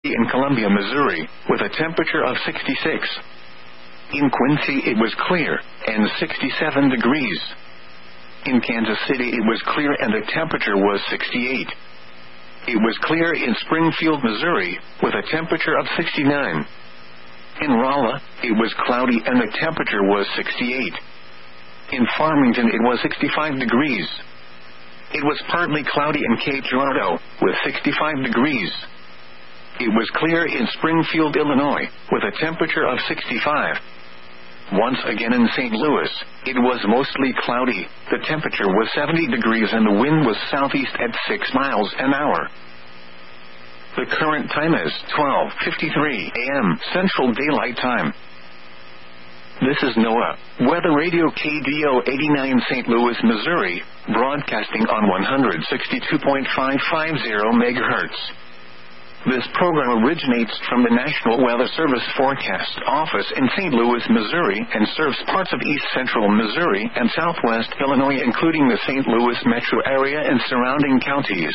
in Columbia, Missouri, with a temperature of 66. In Quincy it was clear, and 67 degrees. In Kansas City it was clear and the temperature was 68. It was clear in Springfield, Missouri, with a temperature of 69. In Rolla, it was cloudy and the temperature was 68. In Farmington it was 65 degrees. It was partly cloudy in Cape Girardeau, with 65 degrees. It was clear in Springfield, Illinois, with a temperature of 65. Once again in St. Louis, it was mostly cloudy, the temperature was 70 degrees and the wind was southeast at 6 miles an hour. The current time is 12:53 a.m. Central Daylight Time. This is NOAA Weather Radio KDO 89 St. Louis, Missouri, broadcasting on 162.550 MHz. This program originates from the National Weather Service Forecast Office in St. Louis, Missouri, and serves parts of east central Missouri and southwest Illinois, including the St. Louis metro area and surrounding counties.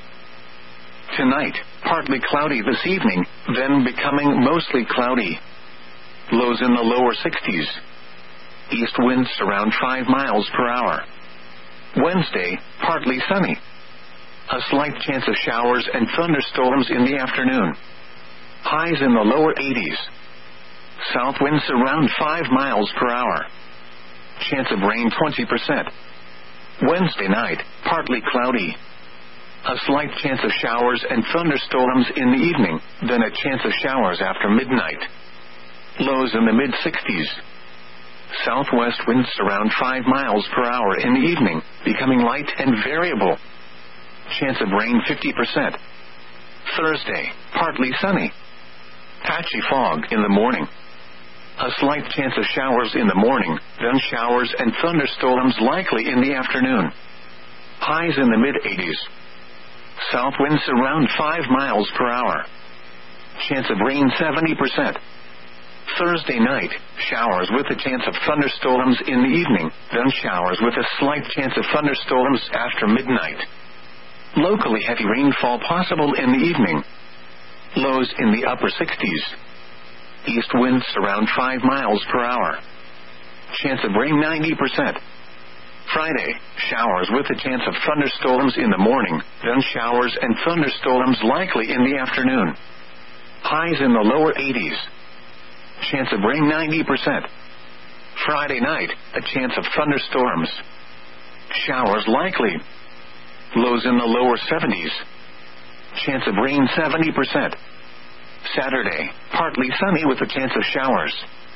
Tonight, partly cloudy this evening, then becoming mostly cloudy. Lows in the lower 60s. East winds around 5 miles per hour. Wednesday, partly sunny. A slight chance of showers and thunderstorms in the afternoon. Highs in the lower 80s. South winds around 5 miles per hour. Chance of rain 20%. Wednesday night, partly cloudy. A slight chance of showers and thunderstorms in the evening, then a chance of showers after midnight. Lows in the mid-60s. Southwest winds around 5 miles per hour in the evening, becoming light and variable. Chance of rain 50%. Thursday, partly sunny. Patchy fog in the morning. A slight chance of showers in the morning, then showers and thunderstorms likely in the afternoon. Highs in the mid-80s. South winds around 5 miles per hour. Chance of rain 70%. Thursday night, showers with a chance of thunderstorms in the evening, then showers with a slight chance of thunderstorms after midnight. Locally heavy rainfall possible in the evening. Lows in the upper 60s. East winds around 5 miles per hour. Chance of rain 90%. Friday, showers with a chance of thunderstorms in the morning, then showers and thunderstorms likely in the afternoon. Highs in the lower 80s. Chance of rain 90%. Friday night, a chance of thunderstorms. Showers likely. Lows in the lower 70s. Chance of rain 70%. Saturday, partly sunny with a chance of showers.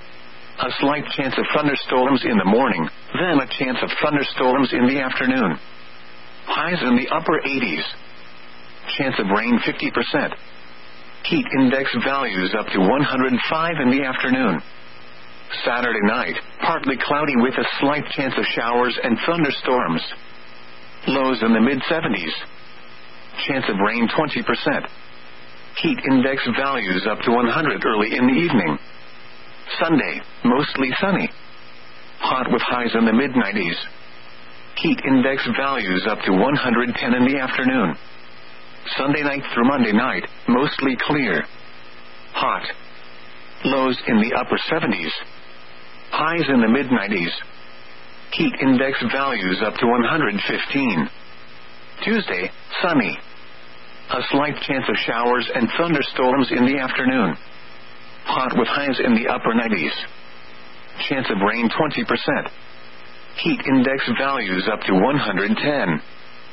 A slight chance of thunderstorms in the morning, then a chance of thunderstorms in the afternoon. Highs in the upper 80s. Chance of rain 50%. Heat index values up to 105 in the afternoon. Saturday night, partly cloudy with a slight chance of showers and thunderstorms. Lows in the mid-70s. Chance of rain 20%. Heat index values up to 100 early in the evening. Sunday, mostly sunny. Hot with highs in the mid-90s. Heat index values up to 110 in the afternoon. Sunday night through Monday night, mostly clear. Hot. Lows in the upper 70s. Highs in the mid-90s. Heat index values up to 115. Tuesday, sunny. A slight chance of showers and thunderstorms in the afternoon. Hot with highs in the upper 90s. Chance of rain 20%. Heat index values up to 110.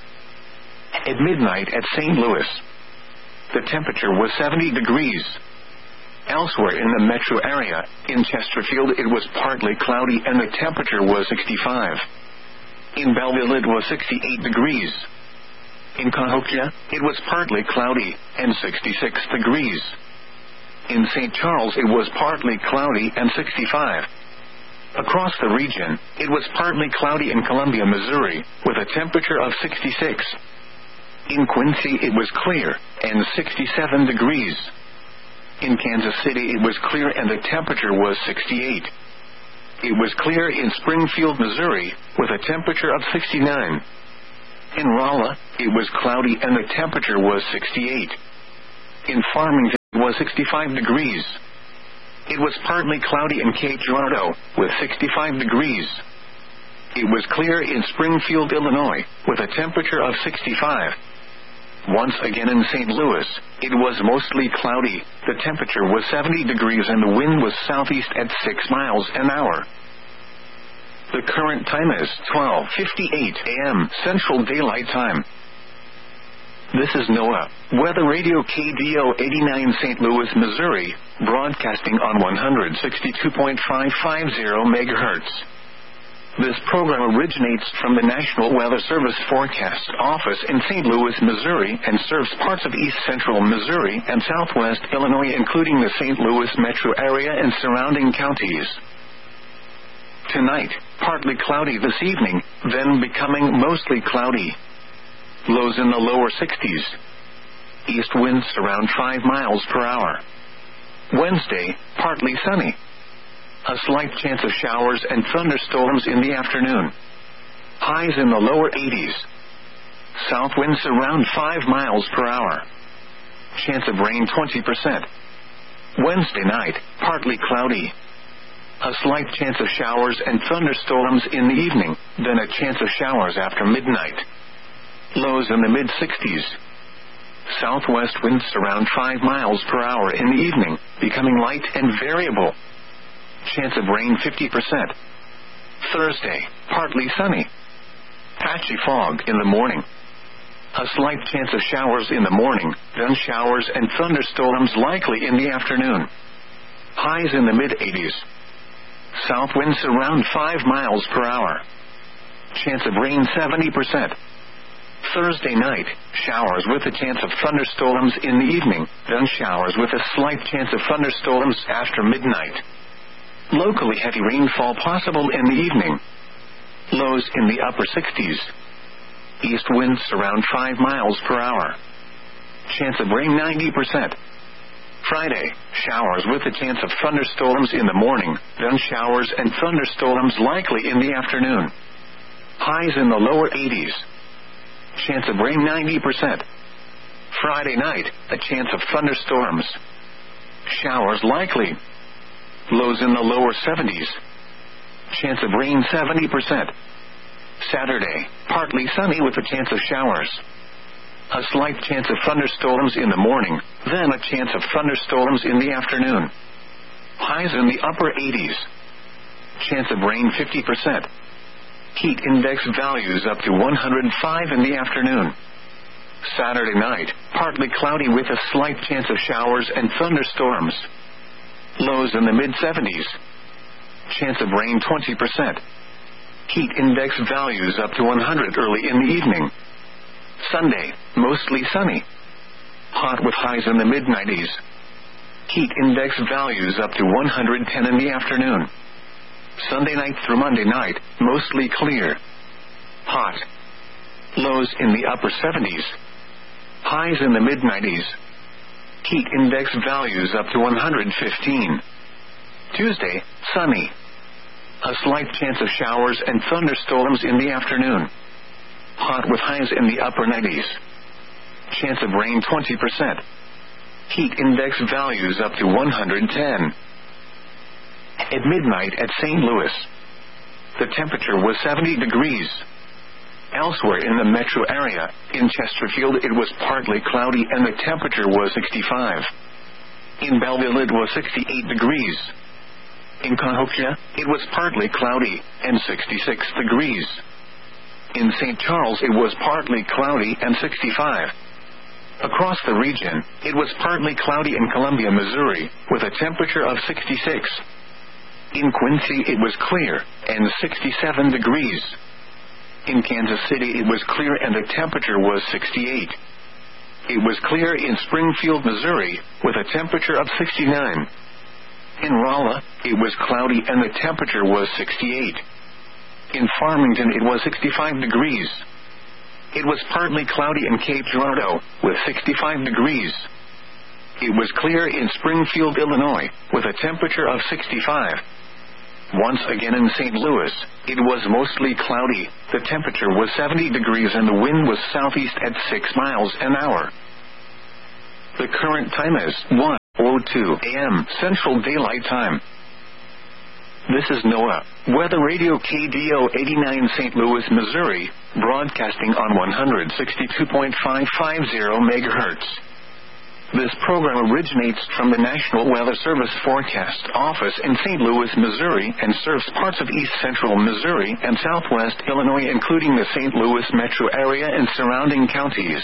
At midnight at St. Louis, the temperature was 70 degrees. Elsewhere in the metro area, in Chesterfield it was partly cloudy and the temperature was 65. In Belleville it was 68 degrees. In Cahokia, it was partly cloudy and 66 degrees. In St. Charles it was partly cloudy and 65. Across the region, it was partly cloudy in Columbia, Missouri, with a temperature of 66. In Quincy it was clear and 67 degrees. In Kansas City it was clear and the temperature was 68. It was clear in Springfield, Missouri, with a temperature of 69. In Rolla, it was cloudy and the temperature was 68. In Farmington, was 65 degrees. It was partly cloudy in Cape Girardeau, with 65 degrees. It was clear in Springfield, Illinois, with a temperature of 65. Once again in St. Louis, it was mostly cloudy. The temperature was 70 degrees and the wind was southeast at 6 miles an hour. The current time is 12:58 a.m. Central Daylight Time. This is NOAA Weather Radio KDO 89 St. Louis, Missouri, broadcasting on 162.550 MHz. This program originates from the National Weather Service Forecast Office in St. Louis, Missouri, and serves parts of east central Missouri and southwest Illinois, including the St. Louis metro area and surrounding counties. Tonight, partly cloudy this evening, then becoming mostly cloudy. Lows in the lower 60s. East winds around 5 miles per hour. Wednesday, partly sunny. A slight chance of showers and thunderstorms in the afternoon. Highs in the lower 80s. South winds around 5 miles per hour. Chance of rain 20%. Wednesday night, partly cloudy. A slight chance of showers and thunderstorms in the evening, then a chance of showers after midnight. Lows in the mid-60s. Southwest winds around 5 miles per hour in the evening, becoming light and variable. Chance of rain 50%. Thursday, partly sunny. Patchy fog in the morning. A slight chance of showers in the morning, then showers and thunderstorms likely in the afternoon. Highs in the mid-80s. South winds around 5 miles per hour. Chance of rain 70%. Thursday night, showers with a chance of thunderstorms in the evening, then showers with a slight chance of thunderstorms after midnight. Locally heavy rainfall possible in the evening. Lows in the upper 60s. East winds around 5 miles per hour. Chance of rain 90%. Friday, showers with a chance of thunderstorms in the morning, then showers and thunderstorms likely in the afternoon. Highs in the lower 80s. Chance of rain 90%. Friday night, a chance of thunderstorms. Showers likely. Lows in the lower 70s. Chance of rain 70%. Saturday, partly sunny with a chance of showers. A slight chance of thunderstorms in the morning, then a chance of thunderstorms in the afternoon. Highs in the upper 80s. Chance of rain 50%. Heat index values up to 105 in the afternoon. Saturday night, partly cloudy with a slight chance of showers and thunderstorms. Lows in the mid-70s. Chance of rain 20%. Heat index values up to 100 early in the evening. Sunday, mostly sunny. Hot with highs in the mid-90s. Heat index values up to 110 in the afternoon. Sunday night through Monday night, mostly clear. Hot. Lows in the upper 70s. Highs in the mid-90s. Heat index values up to 115. Tuesday, sunny. A slight chance of showers and thunderstorms in the afternoon. Hot with highs in the upper 90s. Chance of rain 20%. Heat index values up to 110. At midnight at St. Louis, the temperature was 70 degrees. Elsewhere in the metro area, in Chesterfield it was partly cloudy and the temperature was 65. In Belleville it was 68 degrees. In Cahokia, it was partly cloudy and 66 degrees. In St. Charles it was partly cloudy and 65. Across the region, it was partly cloudy in Columbia, Missouri, with a temperature of 66. In Quincy it was clear and 67 degrees. In Kansas City it was clear and the temperature was 68. It was clear in Springfield, Missouri, with a temperature of 69. In Rolla, it was cloudy and the temperature was 68. In Farmington it was 65 degrees. It was partly cloudy in Cape Girardeau, with 65 degrees. It was clear in Springfield, Illinois, with a temperature of 65. Once again in St. Louis, it was mostly cloudy, the temperature was 70 degrees and the wind was southeast at 6 miles an hour. The current time is 1. 7:02 a.m. Central Daylight Time. This is NOAA Weather Radio KDO 89 St. Louis, Missouri, broadcasting on 162.550 MHz. This program originates from the National Weather Service Forecast Office in St. Louis, Missouri, and serves parts of east central Missouri and southwest Illinois, including the St. Louis metro area and surrounding counties.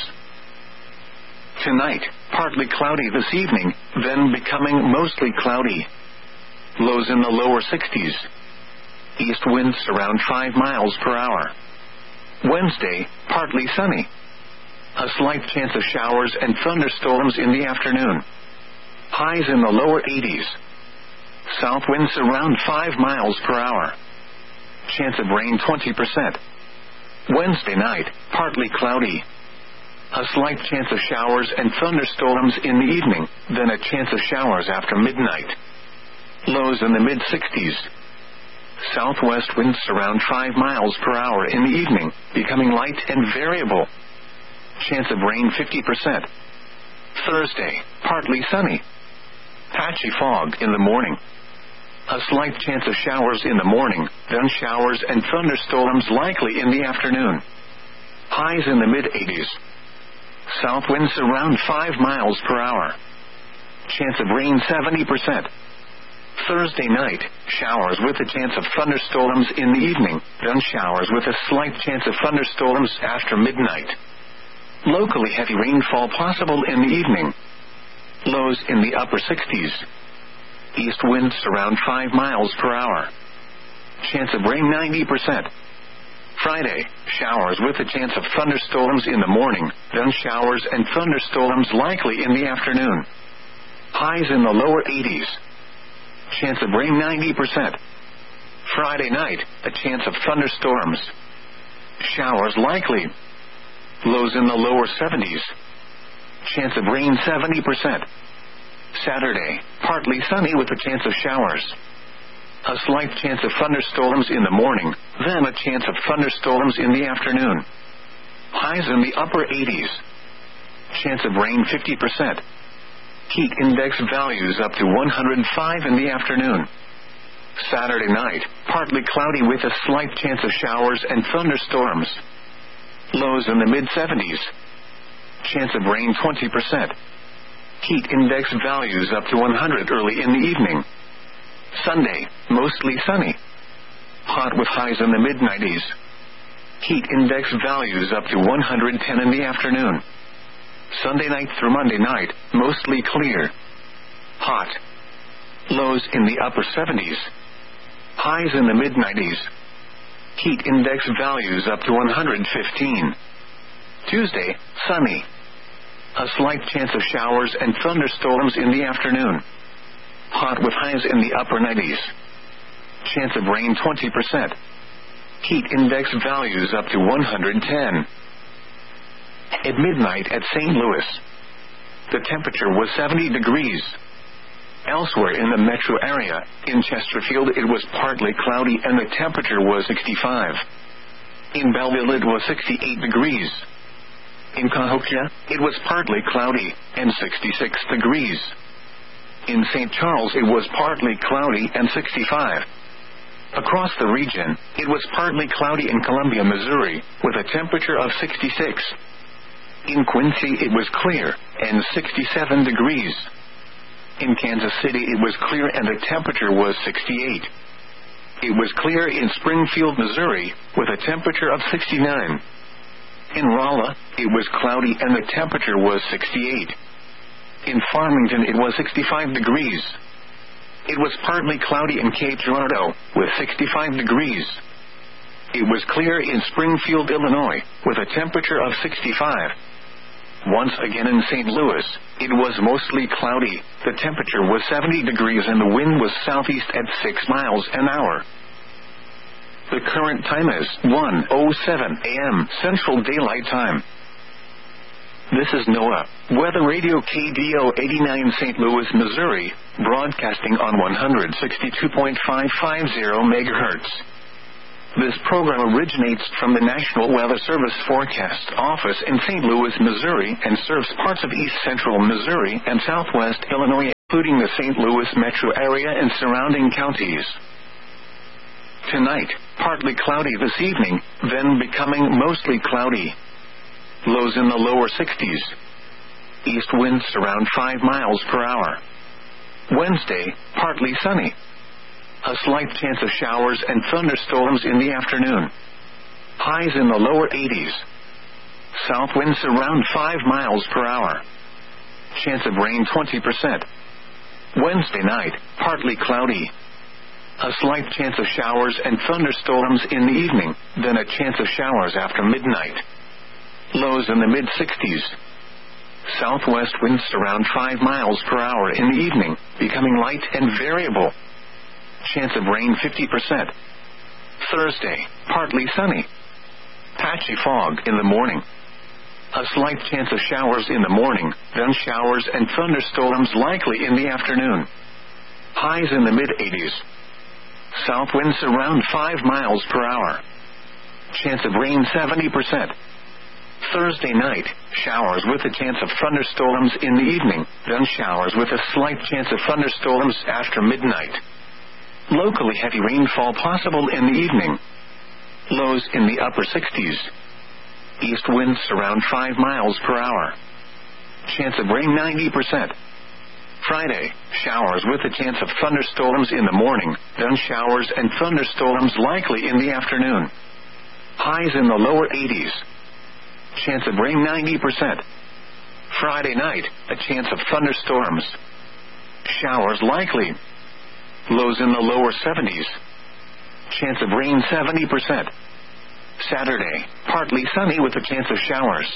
Tonight, partly cloudy this evening, then becoming mostly cloudy. Lows in the lower 60s. East winds around 5 miles per hour. Wednesday, partly sunny. A slight chance of showers and thunderstorms in the afternoon. Highs in the lower 80s. South winds around 5 miles per hour. Chance of rain 20%. Wednesday night, partly cloudy. A slight chance of showers and thunderstorms in the evening, then a chance of showers after midnight. Lows in the mid-60s. Southwest winds around 5 miles per hour in the evening, becoming light and variable. Chance of rain 50%. Thursday, partly sunny. Patchy fog in the morning. A slight chance of showers in the morning, then showers and thunderstorms likely in the afternoon. Highs in the mid-80s. South winds around 5 miles per hour. Chance of rain 70%. Thursday night, showers with a chance of thunderstorms in the evening, then showers with a slight chance of thunderstorms after midnight. Locally heavy rainfall possible in the evening. Lows in the upper 60s. East winds around 5 miles per hour. Chance of rain 90%. Friday, showers with a chance of thunderstorms in the morning, then showers and thunderstorms likely in the afternoon. Highs in the lower 80s. Chance of rain 90%. Friday night, a chance of thunderstorms. Showers likely. Lows in the lower 70s. Chance of rain 70%. Saturday, partly sunny with a chance of showers. A slight chance of thunderstorms in the morning, then a chance of thunderstorms in the afternoon. Highs in the upper 80s. Chance of rain 50%. Heat index values up to 105 in the afternoon. Saturday night, partly cloudy with a slight chance of showers and thunderstorms. Lows in the mid-70s. Chance of rain 20%. Heat index values up to 100 early in the evening. Sunday, mostly sunny. Hot with highs in the mid-90s. Heat index values up to 110 in the afternoon. Sunday night through Monday night, mostly clear. Hot. Lows in the upper 70s. Highs in the mid-90s. Heat index values up to 115. Tuesday, sunny. A slight chance of showers and thunderstorms in the afternoon. Hot with highs in the upper 90s. Chance of rain 20%. Heat index values up to 110. At midnight at St. Louis, the temperature was 70 degrees. Elsewhere in the metro area, in Chesterfield it was partly cloudy and the temperature was 65. In Belleville it was 68 degrees. In Cahokia, it was partly cloudy and 66 degrees. In St. Charles it was partly cloudy and 65. Across the region, it was partly cloudy in Columbia, Missouri, with a temperature of 66. In Quincy it was clear and 67 degrees. In Kansas City it was clear and the temperature was 68. It was clear in Springfield, Missouri, with a temperature of 69. In Rolla, it was cloudy and the temperature was 68. In Farmington it was 65 degrees. It was partly cloudy in Cape Girardeau, with 65 degrees. It was clear in Springfield, Illinois, with a temperature of 65. Once again in St. Louis, it was mostly cloudy, the temperature was 70 degrees and the wind was southeast at 6 miles an hour. The current time is 1:07 a.m. Central Daylight Time. This is NOAA Weather Radio KDO 89 St. Louis, Missouri, broadcasting on 162.550 MHz. This program originates from the National Weather Service Forecast Office in St. Louis, Missouri, and serves parts of east central Missouri and southwest Illinois. including the St. Louis metro area and surrounding counties. Tonight, partly cloudy this evening, then becoming mostly cloudy. Lows in the lower 60s. East winds around 5 miles per hour. Wednesday, partly sunny. A slight chance of showers and thunderstorms in the afternoon. Highs in the lower 80s. South winds around 5 miles per hour. Chance of rain 20%. Wednesday night, partly cloudy. A slight chance of showers and thunderstorms in the evening, then a chance of showers after midnight. Lows in the mid-60s. Southwest winds around 5 miles per hour in the evening, becoming light and variable. Chance of rain 50%. Thursday, partly sunny. Patchy fog in the morning. A slight chance of showers in the morning, then showers and thunderstorms likely in the afternoon. Highs in the mid-80s. South winds around 5 miles per hour. Chance of rain 70%. Thursday night, showers with a chance of thunderstorms in the evening, then showers with a slight chance of thunderstorms after midnight. Locally heavy rainfall possible in the evening. Lows in the upper 60s. East winds around 5 miles per hour. Chance of rain 90%. Friday, showers with a chance of thunderstorms in the morning, then showers and thunderstorms likely in the afternoon. Highs in the lower 80s. Chance of rain 90%. Friday night, a chance of thunderstorms. Showers likely. Lows in the lower 70s. Chance of rain 70%. Saturday, partly sunny with a chance of showers.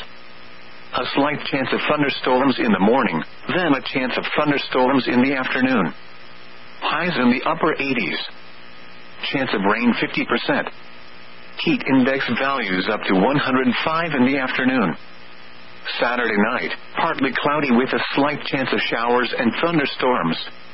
A slight chance of thunderstorms in the morning, then a chance of thunderstorms in the afternoon. Highs in the upper 80s. Chance of rain 50%. Heat index values up to 105 in the afternoon. Saturday night, partly cloudy with a slight chance of showers and thunderstorms.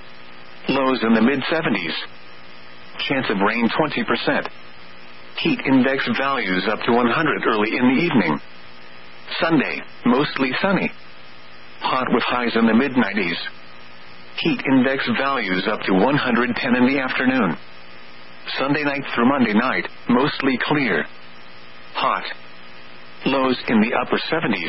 Lows in the mid-70s. Chance of rain 20%. Heat index values up to 100 early in the evening. Sunday, mostly sunny. Hot with highs in the mid-90s. Heat index values up to 110 in the afternoon. Sunday night through Monday night, mostly clear. Hot. Lows in the upper 70s.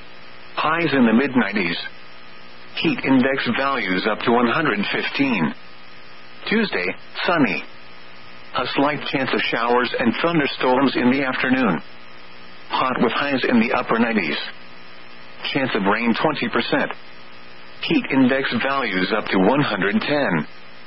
Highs in the mid-90s. Heat index values up to 115. Tuesday, sunny. A slight chance of showers and thunderstorms in the afternoon. Hot with highs in the upper 90s. Chance of rain 20%. Heat index values up to 110.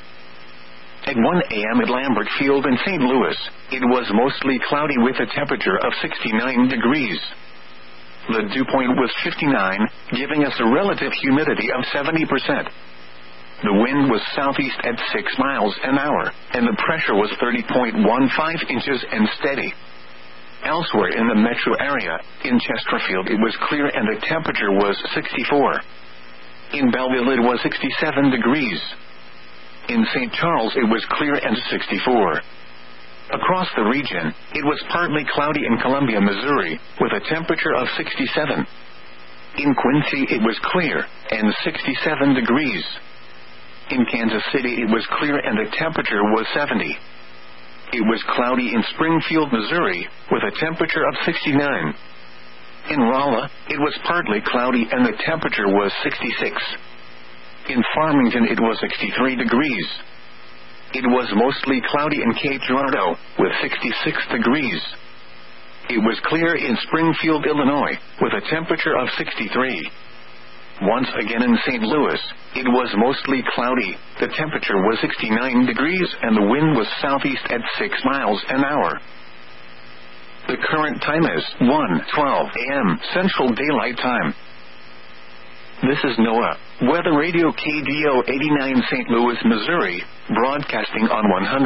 At 1 a.m. at Lambert Field in St. Louis, it was mostly cloudy with a temperature of 69 degrees. The dew point was 59, giving us a relative humidity of 70%. The wind was southeast at 6 miles an hour, and the pressure was 30.15 inches and steady. Elsewhere in the metro area, in Chesterfield it was clear and the temperature was 64. In Belleville it was 67 degrees. In St. Charles it was clear and 64. Across the region, it was partly cloudy in Columbia, Missouri, with a temperature of 67. In Quincy it was clear and 67 degrees. In Kansas City it was clear and the temperature was 70. It was cloudy in Springfield, Missouri, with a temperature of 69. In Rolla, it was partly cloudy and the temperature was 66. In Farmington it was 63 degrees. It was mostly cloudy in Cape Girardeau, with 66 degrees. It was clear in Springfield, Illinois, with a temperature of 63. Once again in St. Louis, it was mostly cloudy, the temperature was 69 degrees and the wind was southeast at 6 miles an hour. The current time is 1:12 a.m. Central Daylight Time. This is NOAA, Weather Radio KDO 89 St. Louis, Missouri, broadcasting on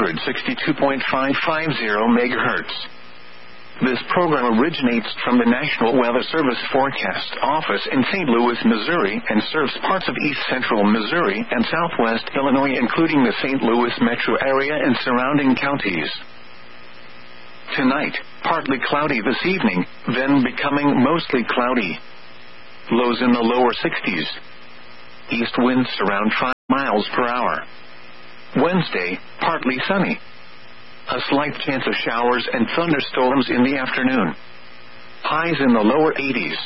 162.550 MHz. This program originates from the National Weather Service Forecast Office in St. Louis, Missouri, and serves parts of east central Missouri and southwest Illinois, including the St. Louis metro area and surrounding counties. Tonight, partly cloudy this evening, then becoming mostly cloudy. Lows in the lower 60s. East winds around 5 miles per hour. Wednesday, partly sunny. A slight chance of showers and thunderstorms in the afternoon. Highs in the lower 80s.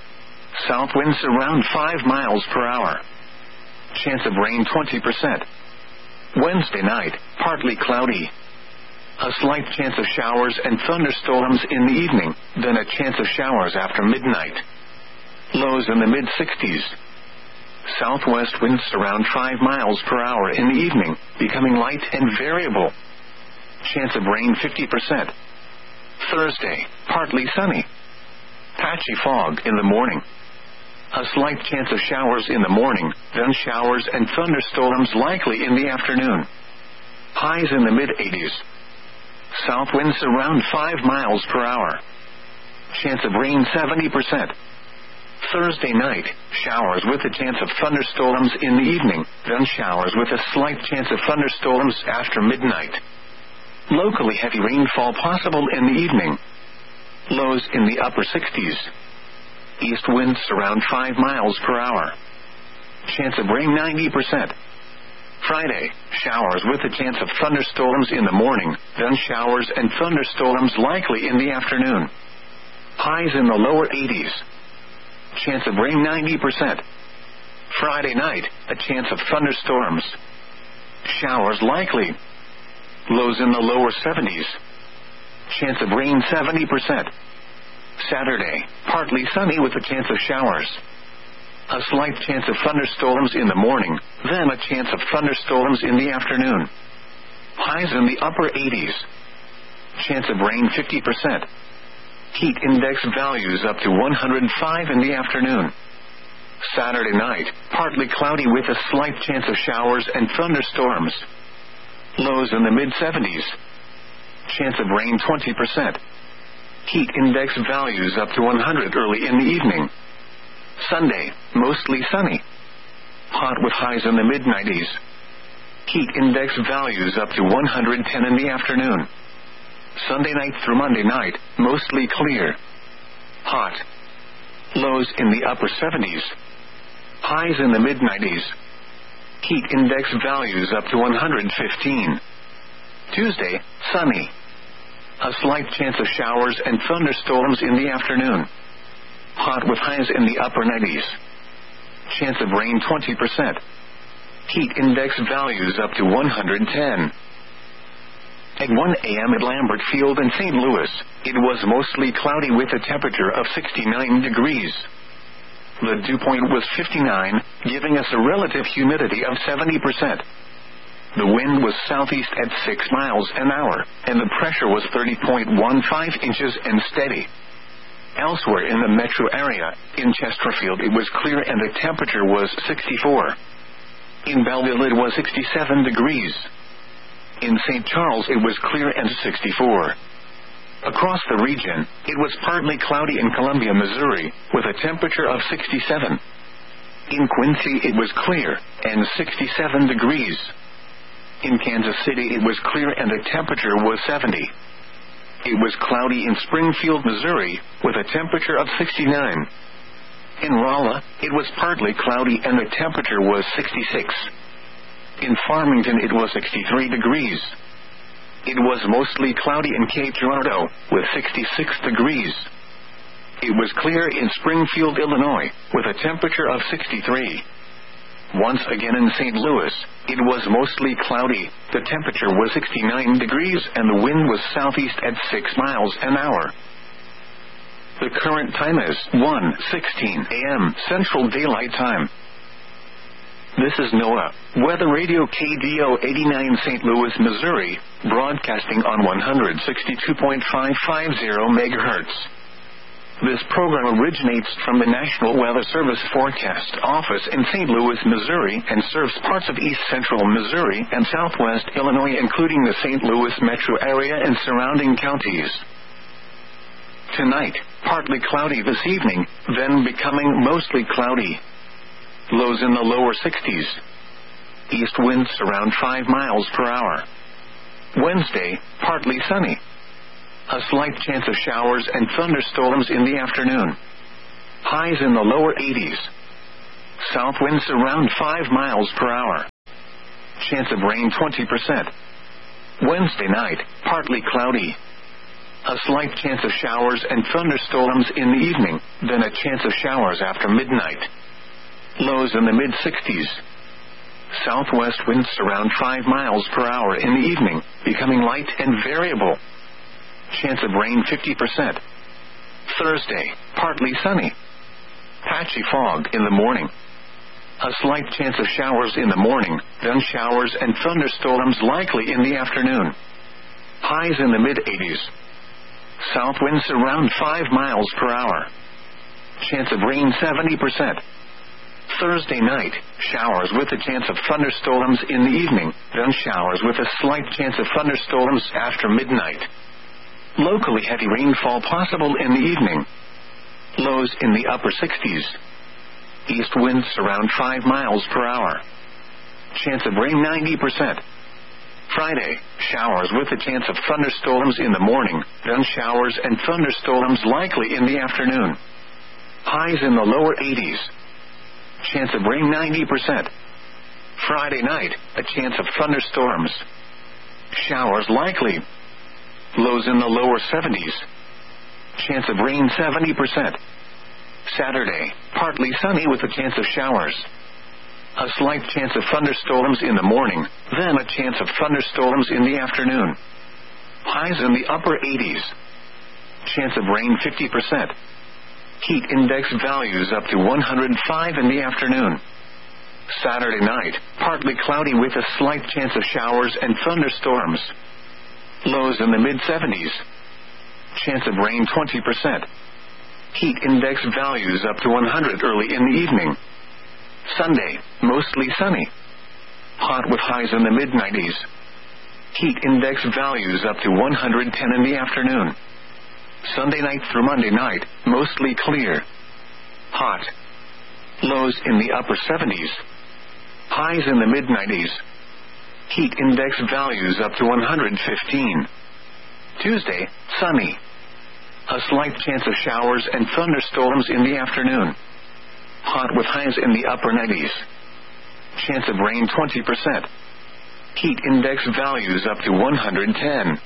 South winds around 5 miles per hour. Chance of rain 20%. Wednesday night, partly cloudy. A slight chance of showers and thunderstorms in the evening, then a chance of showers after midnight. Lows in the mid-60s. Southwest winds around 5 miles per hour in the evening, becoming light and variable. Chance of rain 50%. Thursday, partly sunny. Patchy fog in the morning. A slight chance of showers in the morning, then showers and thunderstorms likely in the afternoon. Highs in the mid-80s. South winds around 5 miles per hour. Chance of rain 70%. Thursday night, showers with a chance of thunderstorms in the evening, then showers with a slight chance of thunderstorms after midnight. Locally heavy rainfall possible in the evening. Lows in the upper 60s. East winds around 5 miles per hour. Chance of rain 90%. Friday, showers with a chance of thunderstorms in the morning, then showers and thunderstorms likely in the afternoon. Highs in the lower 80s. Chance of rain 90%. Friday night, a chance of thunderstorms. Showers likely. Lows in the lower 70s. Chance of rain 70%. Saturday, partly sunny with a chance of showers. A slight chance of thunderstorms in the morning, then a chance of thunderstorms in the afternoon. Highs in the upper 80s. Chance of rain 50%. Heat index values up to 105 in the afternoon. Saturday night, partly cloudy with a slight chance of showers and thunderstorms. Lows in the mid-70s. Chance of rain 20%. Heat index values up to 100 early in the evening. Sunday, mostly sunny. Hot with highs in the mid-90s. Heat index values up to 110 in the afternoon. Sunday night through Monday night, mostly clear. Hot. Lows in the upper 70s. Highs in the mid-90s. Heat index values up to 115. Tuesday, sunny. A slight chance of showers and thunderstorms in the afternoon. Hot with highs in the upper 90s. Chance of rain 20%. Heat index values up to 110. At 1 a.m. at Lambert Field in St. Louis, it was mostly cloudy with a temperature of 69 degrees. The dew point was 59, giving us a relative humidity of 70%. The wind was southeast at 6 miles an hour, and the pressure was 30.15 inches and steady. Elsewhere in the metro area, in Chesterfield it was clear and the temperature was 64. In Belleville it was 67 degrees. In St. Charles it was clear and 64. Across the region, it was partly cloudy in Columbia, Missouri, with a temperature of 67. In Quincy it was clear and 67 degrees. In Kansas City it was clear and the temperature was 70. It was cloudy in Springfield, Missouri, with a temperature of 69. In Rolla, it was partly cloudy and the temperature was 66. In Farmington it was 63 degrees. It was mostly cloudy in Cape Girardeau, with 66 degrees. It was clear in Springfield, Illinois, with a temperature of 63. Once again in St. Louis, it was mostly cloudy, the temperature was 69 degrees and the wind was southeast at 6 miles an hour. The current time is 1:16 a.m. Central Daylight Time. This is NOAA, Weather Radio KDO 89 St. Louis, Missouri, broadcasting on 162.550 MHz. This program originates from the National Weather Service Forecast Office in St. Louis, Missouri, and serves parts of east central Missouri and southwest Illinois, including the St. Louis metro area and surrounding counties. Tonight, partly cloudy this evening, then becoming mostly cloudy. Lows in the lower 60s. East winds around 5 miles per hour. Wednesday, partly sunny. A slight chance of showers and thunderstorms in the afternoon. Highs in the lower 80s. South winds around 5 miles per hour. chance of rain 20%. Wednesday night, partly cloudy. A slight chance of showers and thunderstorms in the evening, then a chance of showers after midnight. Lows in the mid-60s. Southwest winds around 5 miles per hour in the evening, becoming light and variable. Chance of rain 50%. Thursday, partly sunny. Patchy fog in the morning. A slight chance of showers in the morning, then showers and thunderstorms likely in the afternoon. Highs in the mid-80s. South winds around 5 miles per hour. Chance of rain 70%. Thursday night, showers with a chance of thunderstorms in the evening, then showers with a slight chance of thunderstorms after midnight. Locally heavy rainfall possible in the evening. Lows in the upper 60s. East winds around 5 miles per hour. Chance of rain 90%. Friday, showers with a chance of thunderstorms in the morning, then showers and thunderstorms likely in the afternoon. Highs in the lower 80s. Chance of rain 90%. Friday night, a chance of thunderstorms. Showers likely. Lows in the lower 70s. Chance of rain 70%. Saturday, partly sunny with a chance of showers. A slight chance of thunderstorms in the morning, then a chance of thunderstorms in the afternoon. Highs in the upper 80s. Chance of rain 50%. Heat index values up to 105 in the afternoon. Saturday night, partly cloudy with a slight chance of showers and thunderstorms. Lows in the mid-70s. Chance of rain 20%. Heat index values up to 100 early in the evening. Sunday, mostly sunny. Hot with highs in the mid-90s. Heat index values up to 110 in the afternoon. Sunday night through Monday night, mostly clear. Hot. Lows in the upper 70s. Highs in the mid-90s. Heat index values up to 115. Tuesday, sunny. A slight chance of showers and thunderstorms in the afternoon. Hot with highs in the upper 90s. Chance of rain 20%. Heat index values up to 110.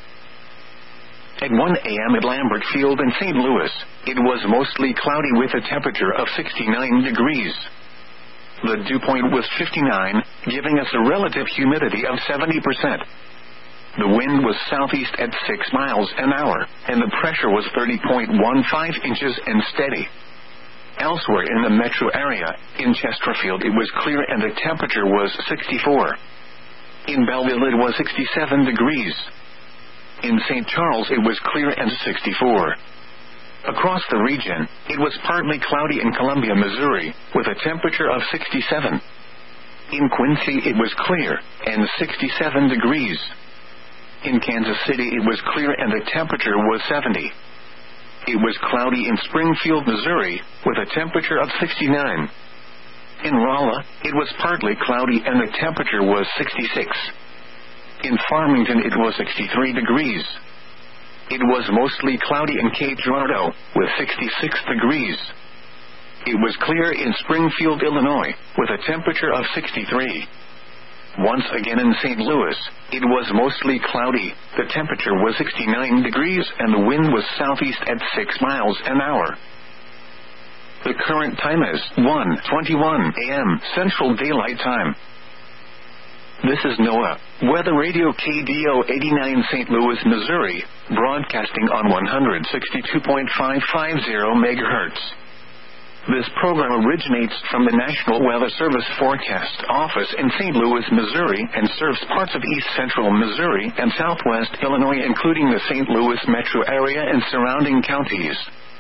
At 1 a.m. at Lambert Field in St. Louis, it was mostly cloudy with a temperature of 69 degrees. The dew point was 59, giving us a relative humidity of 70%. The wind was southeast at 6 miles an hour, and the pressure was 30.15 inches and steady. Elsewhere in the metro area, in Chesterfield it was clear and the temperature was 64. In Belleville it was 67 degrees. In St. Charles it was clear and 64. Across the region, it was partly cloudy in Columbia, Missouri, with a temperature of 67. In Quincy it was clear and 67 degrees. In Kansas City it was clear and the temperature was 70. It was cloudy in Springfield, Missouri, with a temperature of 69. In Rolla, it was partly cloudy and the temperature was 66. In Farmington it was 63 degrees. It was mostly cloudy in Cape Girardeau, with 66 degrees. It was clear in Springfield, Illinois, with a temperature of 63. Once again in St. Louis, it was mostly cloudy, the temperature was 69 degrees and the wind was southeast at 6 miles an hour. The current time is 1:21 a.m. Central Daylight Time. This is NOAA, Weather Radio KDO 89 St. Louis, Missouri, broadcasting on 162.550 MHz. This program originates from the National Weather Service Forecast Office in St. Louis, Missouri, and serves parts of east central Missouri and southwest Illinois, including the St. Louis metro area and surrounding counties.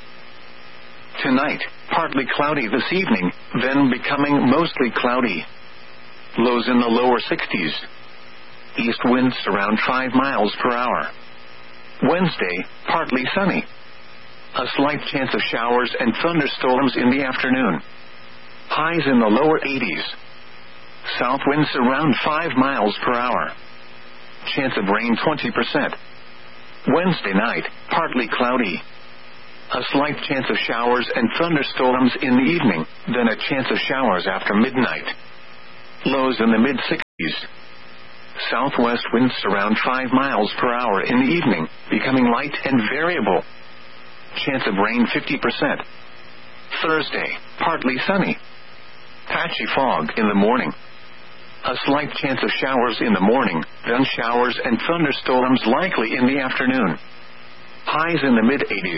Tonight, partly cloudy this evening, then becoming mostly cloudy. Lows in the lower 60s. East winds around 5 miles per hour. Wednesday, partly sunny. A slight chance of showers and thunderstorms in the afternoon. Highs in the lower 80s. South winds around 5 miles per hour. Chance of rain 20%. Wednesday night, partly cloudy. A slight chance of showers and thunderstorms in the evening, then a chance of showers after midnight. Lows in the mid-60s. Southwest winds around 5 miles per hour in the evening, becoming light and variable. Chance of rain 50%. Thursday, partly sunny. Patchy fog in the morning. A slight chance of showers in the morning, then showers and thunderstorms likely in the afternoon. Highs in the mid-80s.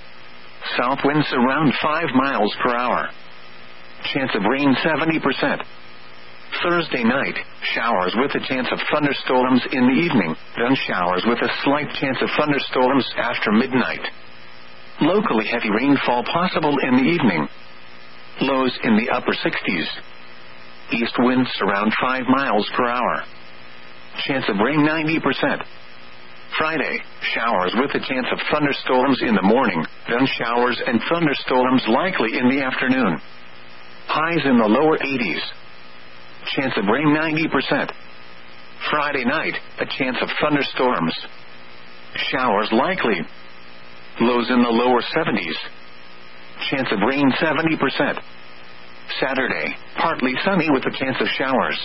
South winds around 5 miles per hour. Chance of rain 70%. Thursday night, showers with a chance of thunderstorms in the evening, then showers with a slight chance of thunderstorms after midnight. Locally heavy rainfall possible in the evening. Lows in the upper 60s. East winds around 5 miles per hour. Chance of rain 90%. Friday, showers with a chance of thunderstorms in the morning, then showers and thunderstorms likely in the afternoon. Highs in the lower 80s. Chance of rain 90%. Friday night, a chance of thunderstorms. Showers likely. Lows in the lower 70s. Chance of rain 70%. Saturday, partly sunny with a chance of showers.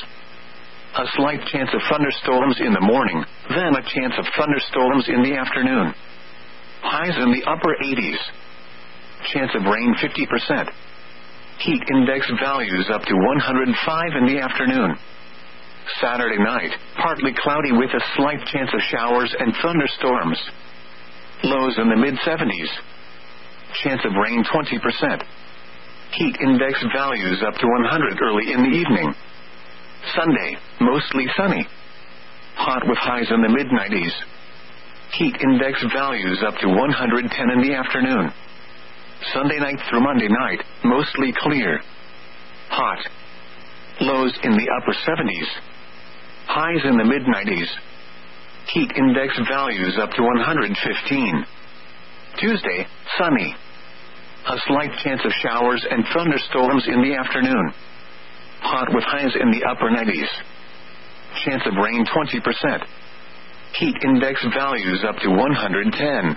A slight chance of thunderstorms in the morning, then a chance of thunderstorms in the afternoon. Highs in the upper 80s. Chance of rain 50%. Heat index values up to 105 in the afternoon. Saturday night, partly cloudy with a slight chance of showers and thunderstorms. Lows in the mid-70s. Chance of rain 20%. Heat index values up to 100 early in the evening. Sunday, mostly sunny. Hot with highs in the mid-90s. Heat index values up to 110 in the afternoon. Sunday night through Monday night, mostly clear. Hot. Lows in the upper 70s. Highs in the mid-90s. Heat index values up to 115. Tuesday, sunny. A slight chance of showers and thunderstorms in the afternoon. Hot with highs in the upper 90s. Chance of rain 20%. Heat index values up to 110.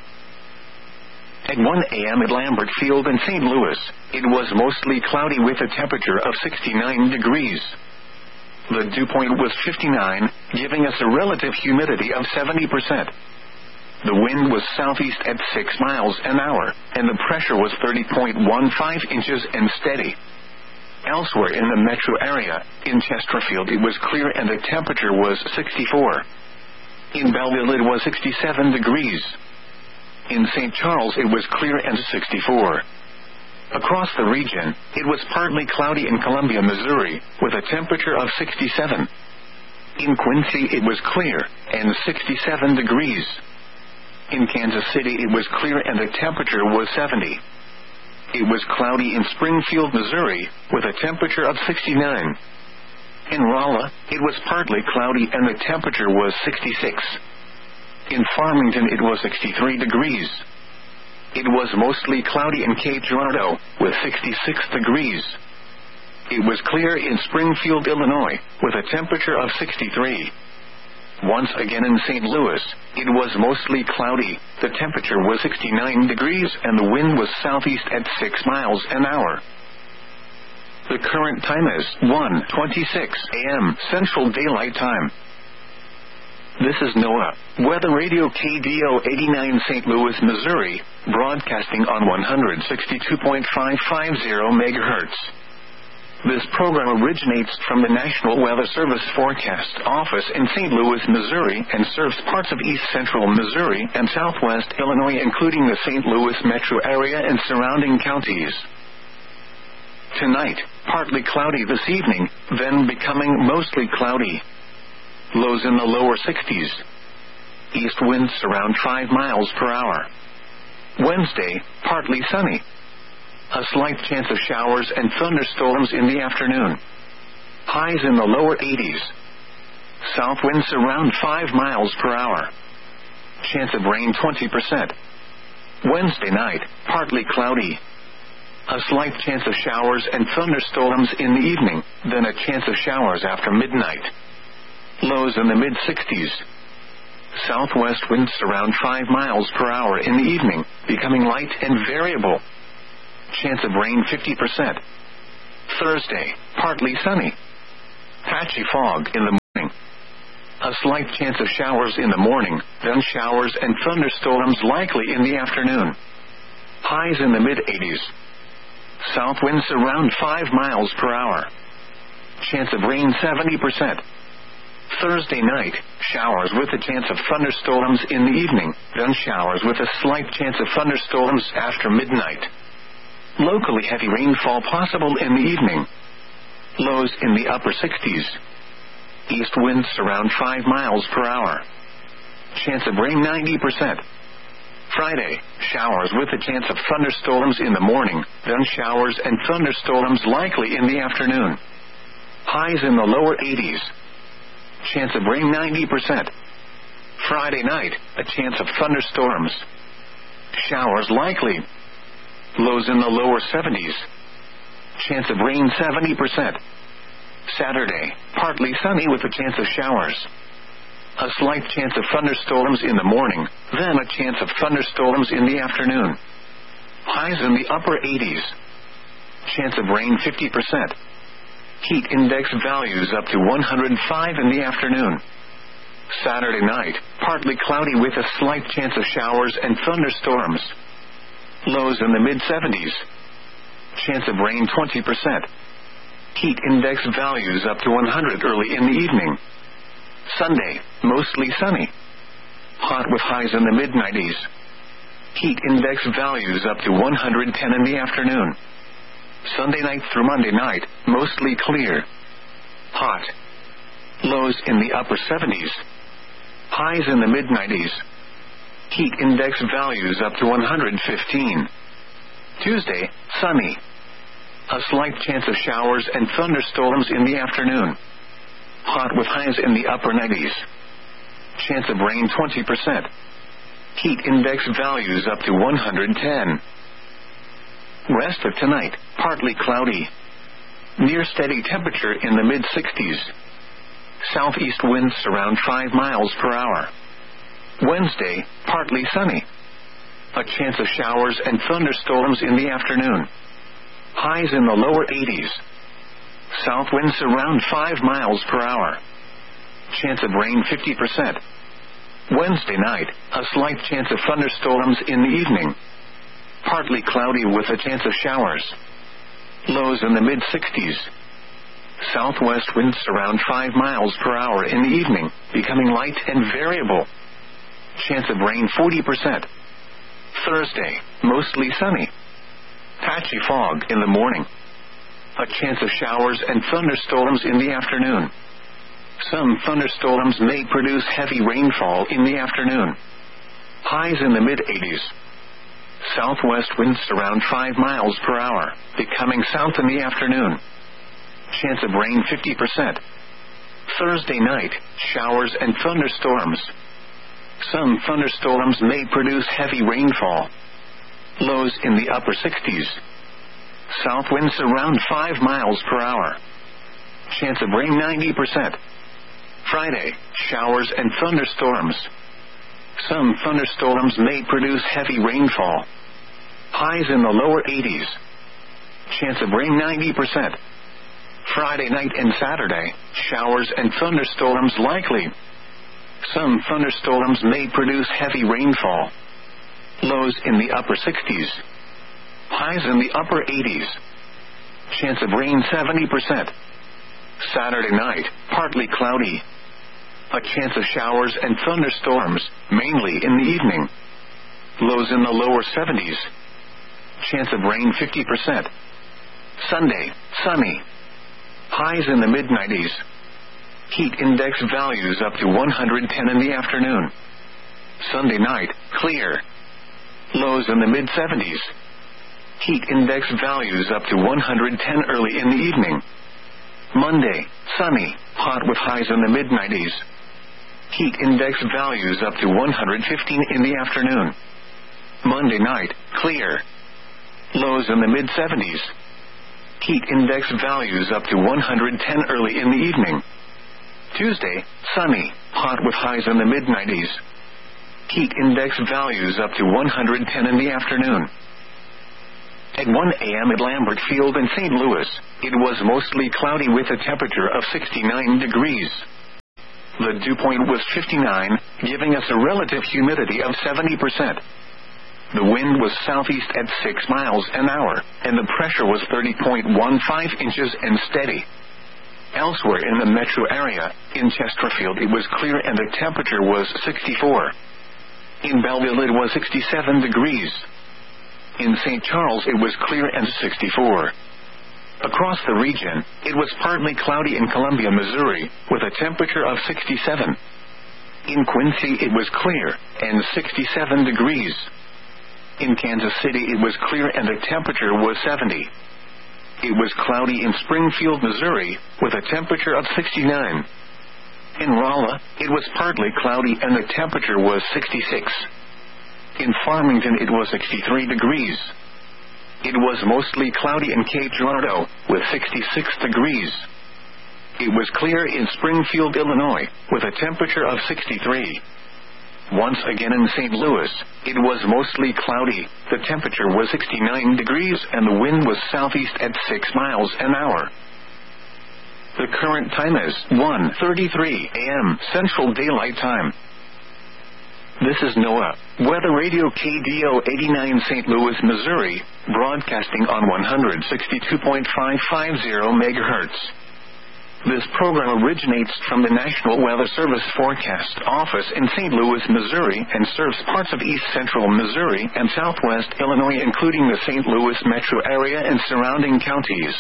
At 1 a.m. at Lambert Field in St. Louis, it was mostly cloudy with a temperature of 69 degrees. The dew point was 59, giving us a relative humidity of 70%. The wind was southeast at 6 miles an hour, and the pressure was 30.15 inches and steady. Elsewhere in the metro area, in Chesterfield it was clear and the temperature was 64. In Belleville it was 67 degrees. In St. Charles it was clear and 64. Across the region, it was partly cloudy in Columbia, Missouri, with a temperature of 67. In Quincy it was clear and 67 degrees. In Kansas City it was clear and the temperature was 70. It was cloudy in Springfield, Missouri, with a temperature of 69. In Rolla, it was partly cloudy and the temperature was 66. In Farmington it was 63 degrees. It was mostly cloudy in Cape Girardeau, with 66 degrees. It was clear in Springfield, Illinois, with a temperature of 63. Once again in St. Louis, it was mostly cloudy, the temperature was 69 degrees and the wind was southeast at 6 miles an hour. The current time is 1:26 a.m. Central Daylight Time. This is NOAA, Weather Radio KDO 89 St. Louis, Missouri, broadcasting on 162.550 MHz. This program originates from the National Weather Service Forecast Office in St. Louis, Missouri, and serves parts of east central Missouri and southwest Illinois, including the St. Louis metro area and surrounding counties. Tonight, partly cloudy this evening, then becoming mostly cloudy. Lows in the lower 60s. East winds around 5 miles per hour. Wednesday, partly sunny. A slight chance of showers and thunderstorms in the afternoon. Highs in the lower 80s. South winds around 5 miles per hour. Chance of rain 20%. Wednesday night, partly cloudy. A slight chance of showers and thunderstorms in the evening, then a chance of showers after midnight. Lows in the mid-60s. Southwest winds around 5 miles per hour in the evening, becoming light and variable. Chance of rain 50%. Thursday, partly sunny. Patchy fog in the morning. A A slight chance of showers in the morning, then showers and thunderstorms likely in the afternoon. Highs in the mid-80s. South winds around 5 miles per hour. Chance of rain 70%. Thursday night, showers with a chance of thunderstorms in the evening, then showers with a slight chance of thunderstorms after midnight. Locally heavy rainfall possible in the evening. Lows in the upper 60s. East winds around 5 miles per hour. Chance of rain 90%. Friday, showers with a chance of thunderstorms in the morning, then showers and thunderstorms likely in the afternoon. Highs in the lower 80s. Chance of rain 90%. Friday night, a chance of thunderstorms. Showers likely. Lows in the lower 70s. Chance of rain 70%. Saturday, partly sunny with a chance of showers. A slight chance of thunderstorms in the morning, then a chance of thunderstorms in the afternoon. Highs in the upper 80s. Chance of rain 50%. Heat index values up to 105 in the afternoon. Saturday night, partly cloudy with a slight chance of showers and thunderstorms. Lows in the mid-70s. Chance of rain 20%. Heat index values up to 100 early in the evening. Sunday, mostly sunny. Hot with highs in the mid-90s. Heat index values up to 110 in the afternoon. Sunday night through Monday night, mostly clear. Hot. Lows in the upper 70s. Highs in the mid-90s. Heat index values up to 115. Tuesday, sunny. A slight chance of showers and thunderstorms in the afternoon. Hot with highs in the upper 90s. Chance of rain 20%. Heat index values up to 110. Rest of tonight, partly cloudy. Near steady temperature in the mid-60s. Southeast winds around 5 miles per hour. Wednesday, partly sunny. A chance of showers and thunderstorms in the afternoon. Highs in the lower 80s. South winds around 5 miles per hour. Chance of rain 50%. Wednesday night, a slight chance of thunderstorms in the evening. Partly cloudy with a chance of showers. Lows in the mid-60s. Southwest winds around 5 miles per hour in the evening, becoming light and variable. Chance of rain 40%. Thursday, mostly sunny. Patchy fog in the morning. A chance of showers and thunderstorms in the afternoon. Some thunderstorms may produce heavy rainfall in the afternoon. Highs in the mid-80s. Southwest winds around 5 miles per hour, becoming south in the afternoon. Chance of rain 50%. Thursday night, showers and thunderstorms. Some thunderstorms may produce heavy rainfall. Lows in the upper 60s. South winds around 5 miles per hour. Chance of rain 90%. Friday, showers and thunderstorms. Some thunderstorms may produce heavy rainfall. Highs in the lower 80s. Chance of rain 90%. Friday night and Saturday, showers and thunderstorms likely. Some thunderstorms may produce heavy rainfall. Lows in the upper 60s. Highs in the upper 80s. Chance of rain 70%. Saturday night, partly cloudy. A chance of showers and thunderstorms, mainly in the evening. Lows in the lower 70s. Chance of rain 50%. Sunday, sunny. Highs in the mid-90s. Heat index values up to 110 in the afternoon. Sunday night, clear. Lows in the mid-70s. Heat index values up to 110 early in the evening. Monday, sunny, hot with highs in the mid-90s. Heat index values up to 115 in the afternoon. Monday night, clear. Lows in the mid-70s. Heat index values up to 110 early in the evening. Tuesday, sunny, hot with highs in the mid-90s. Heat index values up to 110 in the afternoon. At 1 a.m. at Lambert Field in St. Louis, it was mostly cloudy with a temperature of 69 degrees. The dew point was 59, giving us a relative humidity of 70%. The wind was southeast at 6 miles an hour, and the pressure was 30.15 inches and steady. Elsewhere in the metro area, in Chesterfield it was clear and the temperature was 64. In Belleville it was 67 degrees. In St. Charles it was clear and 64. Across the region, it was partly cloudy in Columbia, Missouri, with a temperature of 67. In Quincy it was clear and 67 degrees. In Kansas City it was clear and the temperature was 70. It was cloudy in Springfield, Missouri, with a temperature of 69. In Rolla, it was partly cloudy and the temperature was 66. In Farmington it was 63 degrees. It was mostly cloudy in Cape Girardeau, with 66 degrees. It was clear in Springfield, Illinois, with a temperature of 63. Once again in St. Louis, it was mostly cloudy, the temperature was 69 degrees and the wind was southeast at 6 miles an hour. The current time is 1:33 a.m. Central Daylight Time. This is NOAA, Weather Radio KDO 89 St. Louis, Missouri, broadcasting on 162.550 MHz. This program originates from the National Weather Service Forecast Office in St. Louis, Missouri, and serves parts of east central Missouri and southwest Illinois, including the St. Louis metro area and surrounding counties.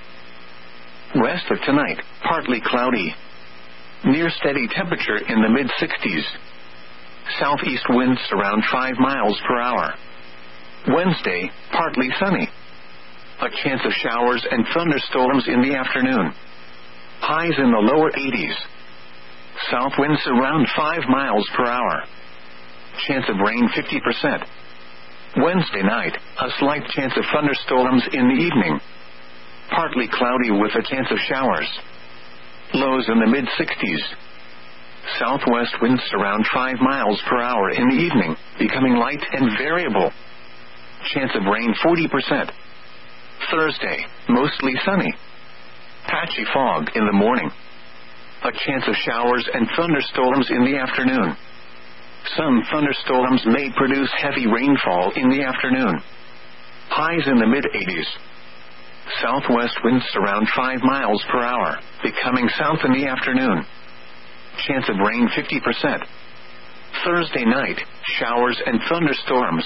Rest of tonight, partly cloudy. Near steady temperature in the mid-60s. Southeast winds around 5 miles per hour. Wednesday, partly sunny. A chance of showers and thunderstorms in the afternoon. Highs in the lower 80s. South winds around 5 miles per hour. Chance of rain 50%. Wednesday night, a slight chance of thunderstorms in the evening. Partly cloudy with a chance of showers. Lows in the mid-60s. Southwest winds around 5 miles per hour in the evening, becoming light and variable. Chance of rain 40%. Thursday, mostly sunny. Patchy fog in the morning. A chance of showers and thunderstorms in the afternoon. Some thunderstorms may produce heavy rainfall in the afternoon. Highs in the mid-80s. Southwest winds around 5 miles per hour, becoming south in the afternoon. Chance of rain 50%. Thursday night, showers and thunderstorms.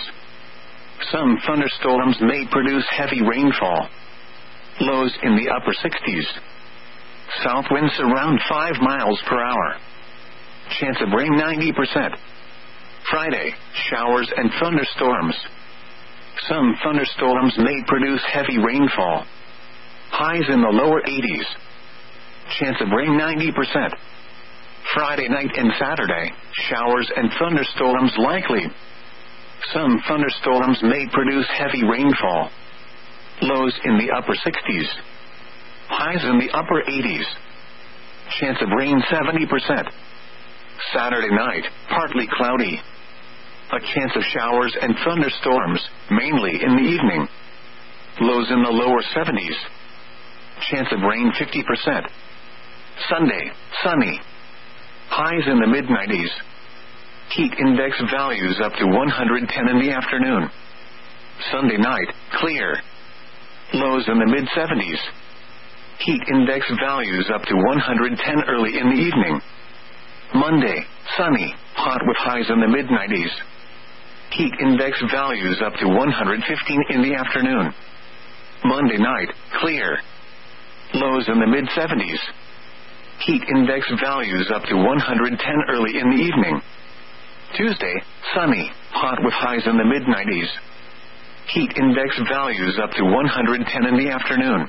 Some thunderstorms may produce heavy rainfall. Lows in the upper 60s. South winds around 5 miles per hour. Chance of rain 90%. Friday, showers and thunderstorms. Some thunderstorms may produce heavy rainfall. Highs in the lower 80s. Chance of rain 90%. Friday night and Saturday, showers and thunderstorms likely. Some thunderstorms may produce heavy rainfall. Lows in the upper 60s. Highs in the upper 80s. Chance of rain 70%. Saturday night, partly cloudy. A chance of showers and thunderstorms, mainly in the evening. Lows in the lower 70s. Chance of rain 50%. Sunday, sunny. Highs in the mid-90s. Heat index values up to 110 in the afternoon. Sunday night, clear. Lows in the mid-70s. Heat index values up to 110 early in the evening. Monday, sunny, hot with highs in the mid-90s. Heat index values up to 115 in the afternoon. Monday night, clear. Lows in the mid-70s. Heat index values up to 110 early in the evening. Tuesday, sunny, hot with highs in the mid-90s. Heat index values up to 110 in the afternoon.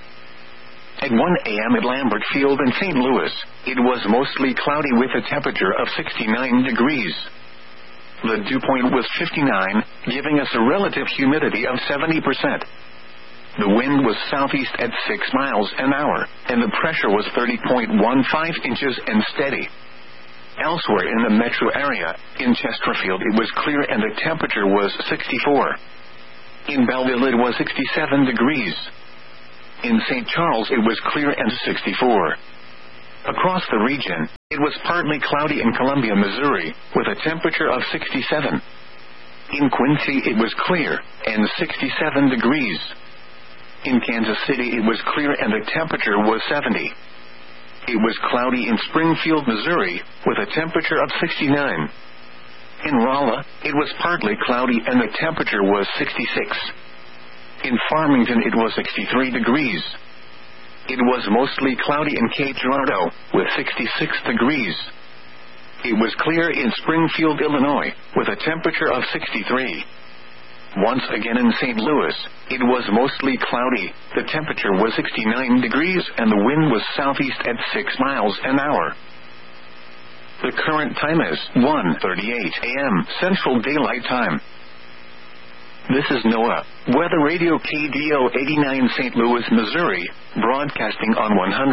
At 1 a.m. at Lambert Field in St. Louis, it was mostly cloudy with a temperature of 69 degrees. The dew point was 59, giving us a relative humidity of 70%. The wind was southeast at 6 miles an hour, and the pressure was 30.15 inches and steady. Elsewhere in the metro area, in Chesterfield it was clear and the temperature was 64. In Belleville it was 67 degrees. In St. Charles it was clear and 64. Across the region, it was partly cloudy in Columbia, Missouri, with a temperature of 67. In Quincy, it was clear, and 67 degrees. In Kansas City, it was clear and the temperature was 70. It was cloudy in Springfield, Missouri, with a temperature of 69. In Rolla, it was partly cloudy and the temperature was 66. In Farmington, it was 63 degrees. It was mostly cloudy in Cape Girardeau, with 66 degrees. It was clear in Springfield, Illinois, with a temperature of 63. Once again in St. Louis, it was mostly cloudy, the temperature was 69 degrees and the wind was southeast at 6 miles an hour. The current time is 1:38 a.m. Central Daylight Time. This is NOAA, Weather Radio KDO 89 St. Louis, Missouri, broadcasting on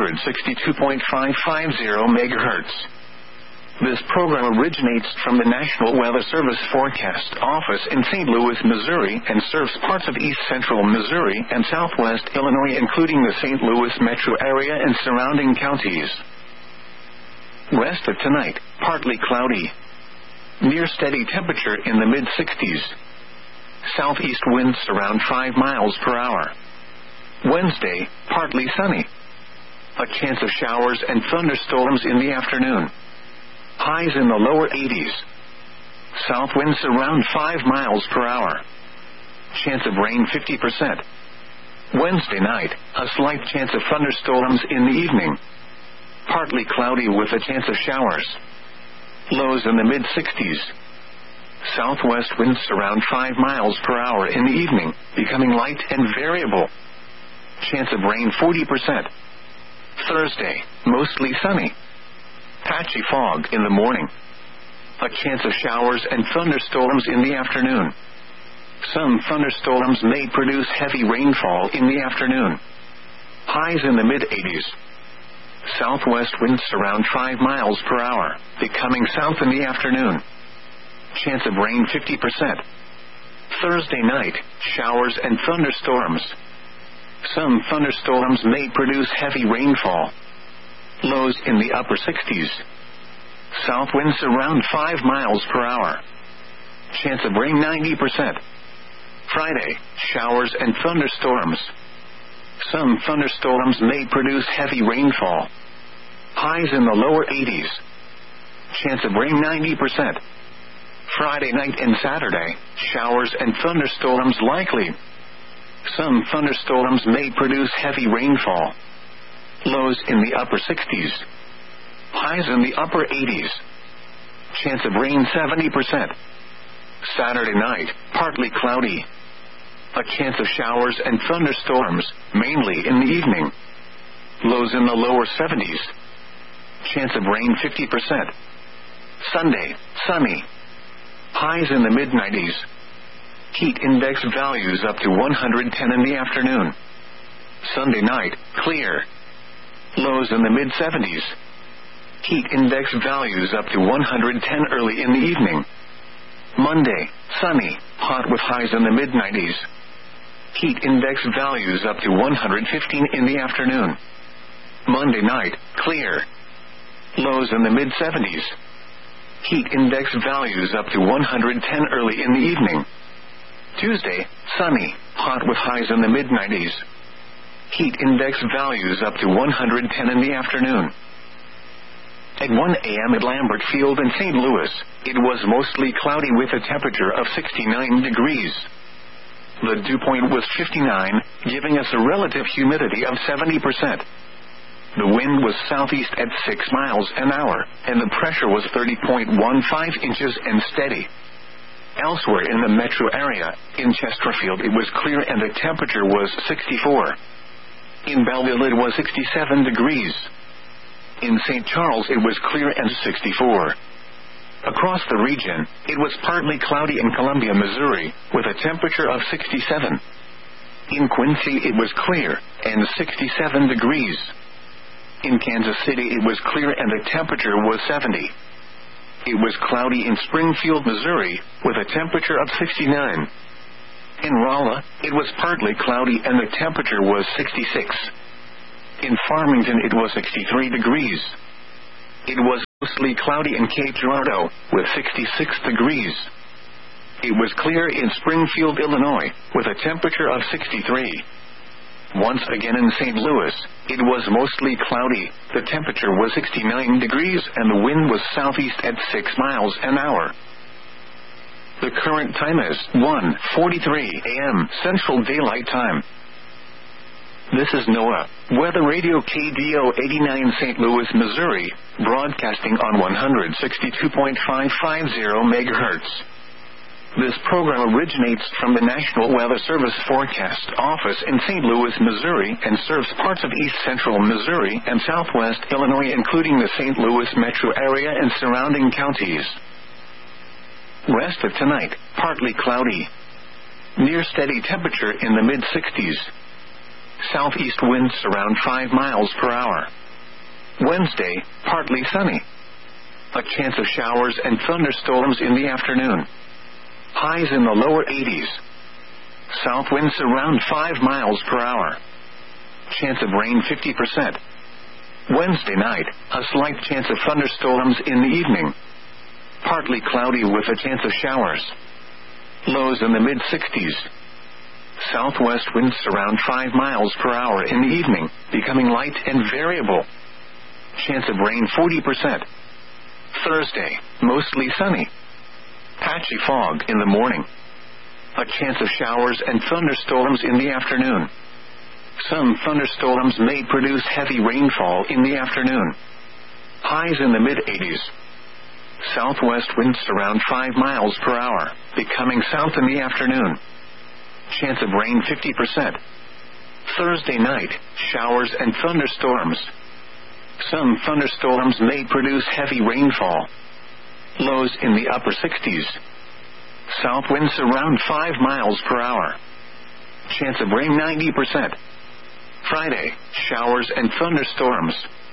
162.550 MHz. This program originates from the National Weather Service Forecast Office in St. Louis, Missouri, and serves parts of east central Missouri and southwest Illinois, including the St. Louis metro area and surrounding counties. Rest of tonight, partly cloudy. Near steady temperature in the mid-60s. Southeast winds around 5 miles per hour. Wednesday, partly sunny. A chance of showers and thunderstorms in the afternoon. Highs in the lower 80s. South winds around 5 miles per hour. Chance of rain 50%. Wednesday night, a slight chance of thunderstorms in the evening. Partly cloudy with a chance of showers. Lows in the mid-60s. Southwest winds around 5 miles per hour in the evening, becoming light and variable. Chance of rain 40%. Thursday, mostly sunny. Patchy fog in the morning. A chance of showers and thunderstorms in the afternoon. Some thunderstorms may produce heavy rainfall in the afternoon. Highs in the mid-80s. Southwest winds around 5 miles per hour, becoming south in the afternoon. Chance of rain 50%. Thursday night, showers and thunderstorms. Some thunderstorms may produce heavy rainfall. Lows in the upper 60s. South winds around 5 miles per hour. Chance of rain 90%. Friday, showers and thunderstorms. Some thunderstorms may produce heavy rainfall. Highs in the lower 80s. Chance of rain 90%. Friday night and Saturday, showers and thunderstorms likely. Some thunderstorms may produce heavy rainfall. Lows in the upper 60s. Highs in the upper 80s. Chance of rain 70%. Saturday night, partly cloudy. A chance of showers and thunderstorms, mainly in the evening. Lows in the lower 70s. Chance of rain 50%. Sunday, sunny. Highs in the mid-90s. Heat index values up to 110 in the afternoon. Sunday night, clear. Lows in the mid-70s. Heat index values up to 110 early in the evening. Monday, sunny, hot with highs in the mid-90s. Heat index values up to 115 in the afternoon. Monday night, clear. Lows in the mid-70s. Heat index values up to 110 early in the evening. Tuesday, sunny, hot with highs in the mid-90s. Heat index values up to 110 in the afternoon. At 1 a.m. at Lambert Field in St. Louis, it was mostly cloudy with a temperature of 69 degrees. The dew point was 59, giving us a relative humidity of 70%. The wind was southeast at 6 miles an hour, and the pressure was 30.15 inches and steady. Elsewhere in the metro area, in Chesterfield it was clear and the temperature was 64. In Belleville it was 67 degrees. In St. Charles it was clear and 64. Across the region, it was partly cloudy in Columbia, Missouri, with a temperature of 67. In Quincy it was clear and 67 degrees. In Kansas City it was clear and the temperature was 70. It was cloudy in Springfield, Missouri, with a temperature of 69. In Rolla, it was partly cloudy and the temperature was 66. In Farmington it was 63 degrees. It was mostly cloudy in Cape Girardeau, with 66 degrees. It was clear in Springfield, Illinois, with a temperature of 63. Once again in St. Louis, it was mostly cloudy. The temperature was 69 degrees and the wind was southeast at 6 miles an hour. The current time is 1:43 a.m. Central Daylight Time. This is NOAA Weather Radio KDO 89 St. Louis, Missouri, broadcasting on 162.550 MHz. This program originates from the National Weather Service Forecast Office in St. Louis, Missouri, and serves parts of east central Missouri and southwest Illinois, including the St. Louis metro area and surrounding counties. Rest of tonight, partly cloudy. Near steady temperature in the mid-60s. Southeast winds around 5 miles per hour. Wednesday, partly sunny. A chance of showers and thunderstorms in the afternoon. Highs in the lower 80s. South winds around 5 miles per hour. Chance of rain 50%. Wednesday night, a slight chance of thunderstorms in the evening. Partly cloudy with a chance of showers. Lows in the mid-60s. Southwest winds around 5 miles per hour in the evening, becoming light and variable. Chance of rain 40%. Thursday, mostly sunny. Patchy fog in the morning. A chance of showers and thunderstorms in the afternoon. Some thunderstorms may produce heavy rainfall in the afternoon. Highs in the mid-80s. Southwest winds around 5 miles per hour, becoming south in the afternoon. Chance of rain 50%. Thursday night, showers and thunderstorms. Some thunderstorms may produce heavy rainfall. Lows in the upper 60s. South winds around 5 miles per hour. Chance of rain 90%. Friday, showers and thunderstorms.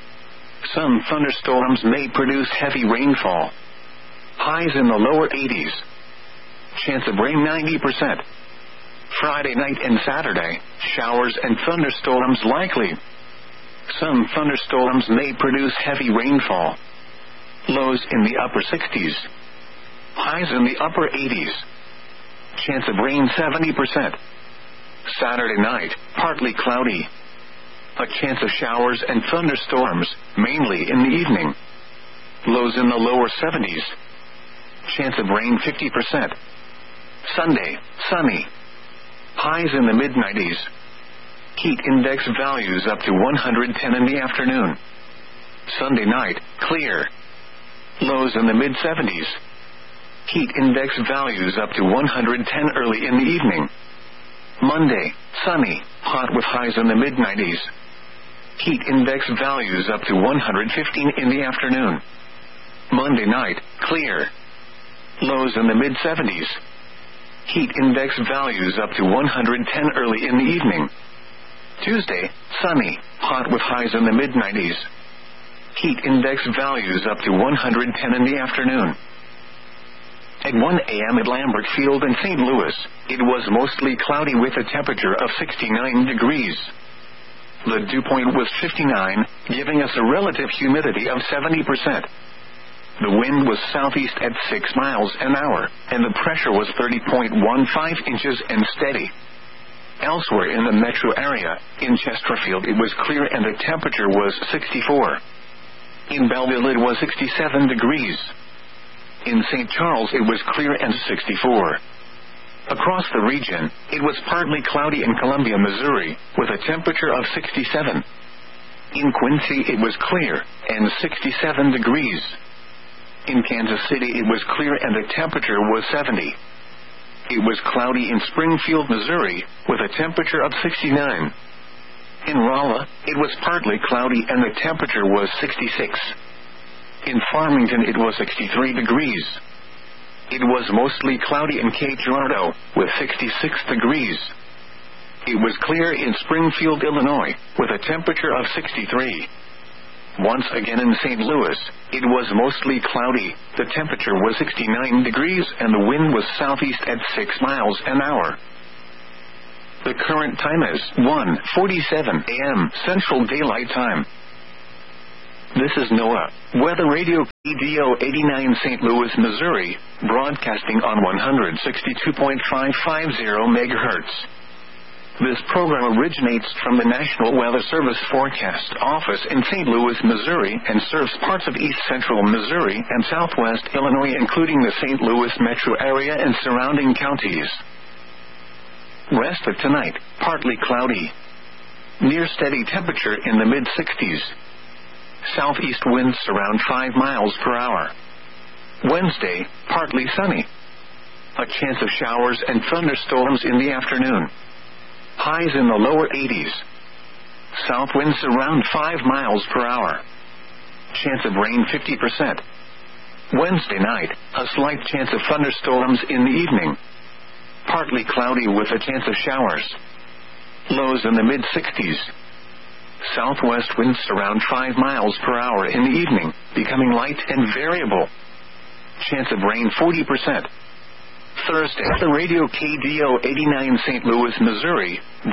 Some thunderstorms may produce heavy rainfall. Highs in the lower 80s. Chance of rain 90%. Friday night and Saturday, showers and thunderstorms likely. Some thunderstorms may produce heavy rainfall. Lows in the upper 60s. Highs in the upper 80s. Chance of rain 70%. Saturday night, partly cloudy. A chance of showers and thunderstorms, mainly in the evening. Lows in the lower 70s. Chance of rain 50%. Sunday, sunny. Highs in the mid-90s. Heat index values up to 110 in the afternoon. Sunday night, clear. Lows in the mid-70s. Heat index values up to 110 early in the evening. Monday, sunny, hot with highs in the mid-90s. Heat index values up to 115 in the afternoon. Monday night, clear. Lows in the mid-70s. Heat index values up to 110 early in the evening. Tuesday, sunny, hot with highs in the mid-90s. Heat index values up to 110 in the afternoon. At 1 a.m. at Lambert Field in St. Louis, it was mostly cloudy with a temperature of 69 degrees. The dew point was 59, giving us a relative humidity of 70%. The wind was southeast at 6 miles an hour, and the pressure was 30.15 inches and steady. Elsewhere in the metro area, in Chesterfield it was clear and the temperature was 64. In Belleville it was 67 degrees. In St. Charles it was clear and 64. Across the region, it was partly cloudy in Columbia, Missouri, with a temperature of 67. In Quincy it was clear and 67 degrees. In Kansas City it was clear and the temperature was 70. It was cloudy in Springfield, Missouri, with a temperature of 69. In Rolla, it was partly cloudy and the temperature was 66. In Farmington it was 63 degrees. It was mostly cloudy in Cape Girardeau, with 66 degrees. It was clear in Springfield, Illinois, with a temperature of 63. Once again in St. Louis, it was mostly cloudy. The temperature was 69 degrees and the wind was southeast at 6 miles an hour. The current time is 1:47 a.m. Central Daylight Time. This is NOAA Weather Radio KDO 89 St. Louis, Missouri, broadcasting on 162.550 MHz. This program originates from the National Weather Service Forecast Office in St. Louis, Missouri, and serves parts of east central Missouri and southwest Illinois, including the St. Louis metro area and surrounding counties. Rest of tonight, partly cloudy. Near steady temperature in the mid-60s. Southeast winds around 5 miles per hour. Wednesday, partly sunny. A chance of showers and thunderstorms in the afternoon. Highs in the lower 80s. South winds around 5 miles per hour. Chance of rain 50%. Wednesday night, a slight chance of thunderstorms in the evening. Partly cloudy with a chance of showers. Lows in the mid-60s. Southwest winds around 5 miles per hour in the evening, becoming light and variable. Chance of rain 40%. Thursday, the Radio KDO 89 St. Louis, Missouri,